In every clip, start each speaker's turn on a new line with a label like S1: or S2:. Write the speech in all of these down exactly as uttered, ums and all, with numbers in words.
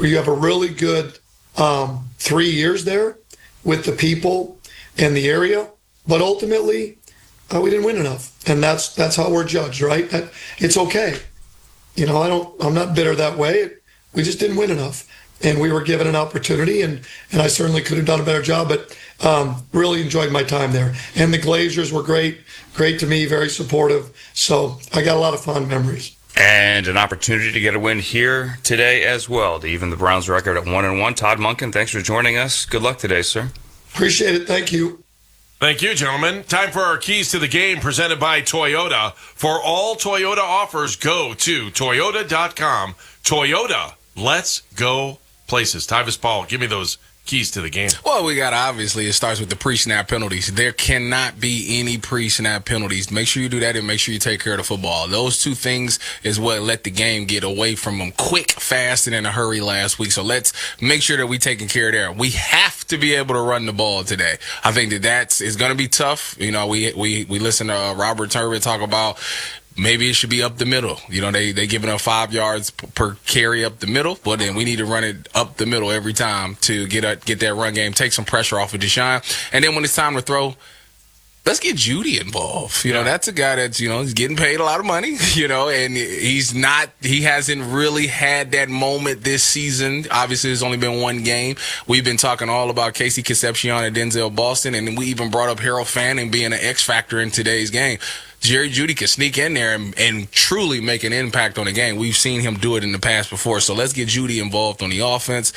S1: where you have a really good um, three years there with the people and the area, but ultimately uh, we didn't win enough, and that's that's how we're judged, right? That, it's okay, you know. I don't. I'm not bitter that way. We just didn't win enough, and we were given an opportunity, and and I certainly could have done a better job, but um, really enjoyed my time there. And the Glazers were great, great to me, very supportive. So I got a lot of fond memories.
S2: And an opportunity to get a win here today as well, to even the Browns record at one and one. Todd Monken, thanks for joining us. Good luck today, sir.
S1: Appreciate it. Thank you.
S3: Thank you, gentlemen. Time for our keys to the game presented by Toyota. For all Toyota offers, go to Toyota dot com. Toyota, let's go places. Tyvis Paul, give me those keys to the game.
S4: Well, we got, obviously, it starts with the pre-snap penalties. There cannot be any pre-snap penalties. Make sure you do that, and make sure you take care of the football. Those two things is what let the game get away from them quick, fast, and in a hurry last week. So let's make sure that we're taking care of that. We have to be able to run the ball today. I think that that's is going to be tough. You know, we we we listen to uh, Robert Turbin talk about maybe it should be up the middle. You know, they they giving up five yards per carry up the middle, but then we need to run it up the middle every time to get a, get that run game, take some pressure off of Deshaun. And then when it's time to throw, let's get Jeudy involved. You know, that's a guy that's, you know, he's getting paid a lot of money, you know, and he's not, he hasn't really had that moment this season. Obviously, there's only been one game. We've been talking all about Casey Concepcion and Denzel Boston, and we even brought up Harold Fanning being an X factor in today's game. Jerry Jeudy can sneak in there and, and truly make an impact on the game. We've seen him do it in the past before, so let's get Jeudy involved on the offense.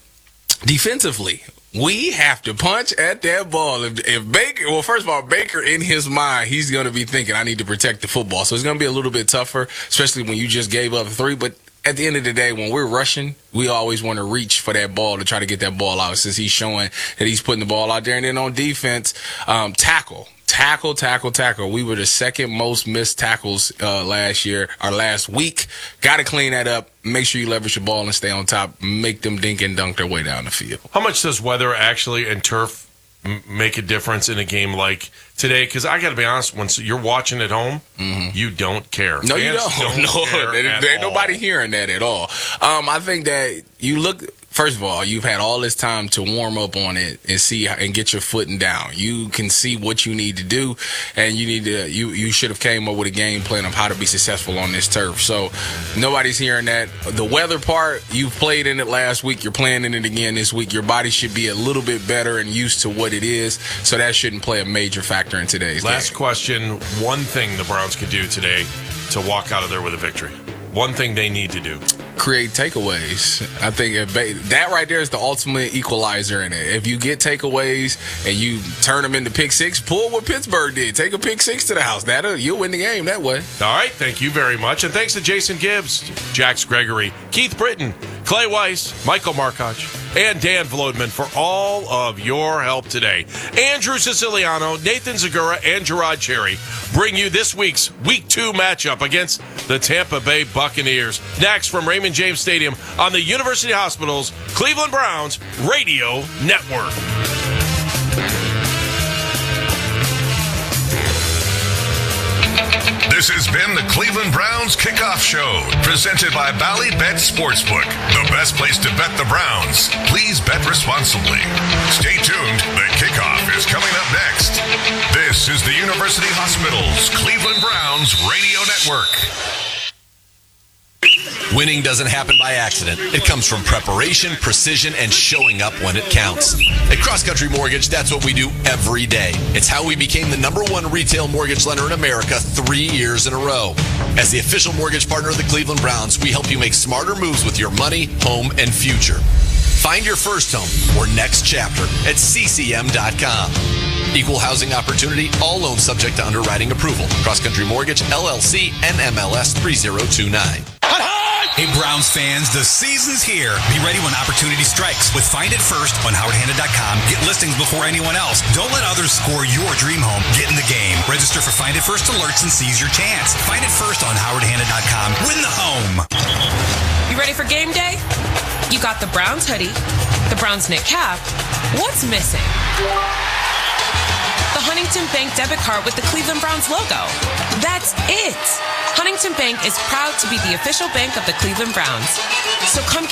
S4: Defensively, we have to punch at that ball. If, if Baker, well, first of all, Baker in his mind, he's going to be thinking, I need to protect the football. So it's going to be a little bit tougher, especially when you just gave up three. But at the end of the day, when we're rushing, we always want to reach for that ball to try to get that ball out, since he's showing that he's putting the ball out there. And then on defense, um, tackle. Tackle, tackle, tackle. We were the second most missed tackles uh, last year, or last week. Got to clean that up. Make sure you leverage the ball and stay on top. Make them dink and dunk their way down the field.
S3: How much does weather actually and turf m- make a difference in a game like today? Because I got to be honest, once you're watching at home, mm-hmm. you don't care.
S4: No,
S3: Fans
S4: you don't.
S3: don't
S4: no,
S3: care
S4: there,
S3: at
S4: there ain't
S3: all.
S4: nobody hearing that at all. Um, I think that you look. First of all, you've had all this time to warm up on it and see and get your footing down. You can see what you need to do, and you need to. You you should have came up with a game plan of how to be successful on this turf. So nobody's hearing that. The weather part, you played in it last week. You're playing in it again this week. Your body should be a little bit better and used to what it is. So that shouldn't play a major factor in today's
S3: Last
S4: game.
S3: question. One thing the Browns could do today to walk out of there with a victory. One thing they need to do.
S4: Create takeaways. I think if ba- that right there is the ultimate equalizer in it. If you get takeaways and you turn them into pick six, pull what Pittsburgh did. Take a pick six to the house. That'll, you'll win the game that way.
S3: All right. Thank you very much. And thanks to Jason Gibbs, Jax Gregory, Keith Britton, Clay Weiss, Michael Markoch, and Dan Vlodman for all of your help today. Andrew Siciliano, Nathan Zagura, and Gerard Cherry bring you this week's Week two matchup against the Tampa Bay Buccaneers. Next from Raymond James Stadium on the University Hospital's Cleveland Browns Radio Network.
S5: This has been the Cleveland Browns Kickoff Show, presented by Bally Bet Sportsbook, the best place to bet the Browns. Please bet responsibly. Stay tuned. The kickoff is coming up next. This is the University Hospital's Cleveland Browns Radio Network.
S6: Winning doesn't happen by accident. It comes from preparation, precision, and showing up when it counts. At Cross Country Mortgage, that's what we do every day. It's how we became the number one retail mortgage lender in America three years in a row. As the official mortgage partner of the Cleveland Browns, we help you make smarter moves with your money, home, and future. Find your first home or next chapter at C C M dot com. Equal housing opportunity, all loans subject to underwriting approval. Cross Country Mortgage, L L C, N M L S three zero two nine.
S7: Hey, Browns fans, the season's here. Be ready when opportunity strikes with Find It First on Howard Hanna dot com. Get listings before anyone else. Don't let others score your dream home. Get in the game. Register for Find It First alerts and seize your chance. Find It First on Howard Hanna dot com. Win the home.
S8: You ready for game day? You got the Browns hoodie, the Browns knit cap. What's missing? The Huntington Bank debit card with the Cleveland Browns logo. That's it. Huntington Bank is proud to be the official bank of the Cleveland Browns. So come get